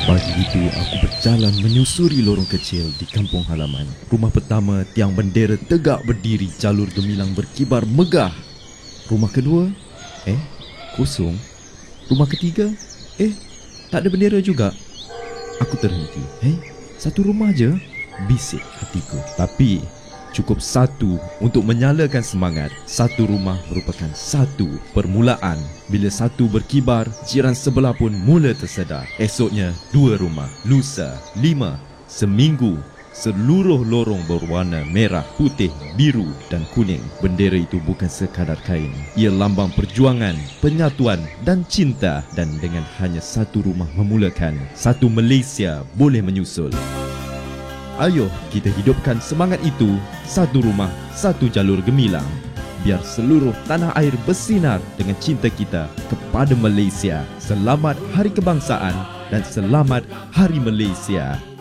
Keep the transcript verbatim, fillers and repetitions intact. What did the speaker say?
Pagi itu aku berjalan menyusuri lorong kecil di kampung halaman. Rumah pertama tiang bendera tegak berdiri, jalur gemilang berkibar megah. Rumah kedua, eh, kosong. Rumah ketiga, eh, tak ada bendera juga. Aku terhenti. Eh, satu rumah je, bisik hatiku. Tapi cukup satu untuk menyalakan semangat. Satu rumah merupakan satu permulaan. Bila satu berkibar, jiran sebelah pun mula tersedar. Esoknya dua rumah, lusa lima, seminggu seluruh lorong berwarna merah, putih, biru dan kuning. Bendera itu bukan sekadar kain. Ia lambang perjuangan, penyatuan dan cinta. Dan dengan hanya satu rumah memulakan, satu Malaysia boleh menyusul. Ayo kita hidupkan semangat itu. Satu rumah, satu jalur gemilang. Biar seluruh tanah air bersinar dengan cinta kita kepada Malaysia. Selamat Hari Kebangsaan dan selamat Hari Malaysia.